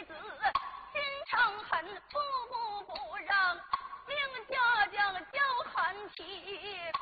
子，心肠狠，步步不让，令家将叫喊起。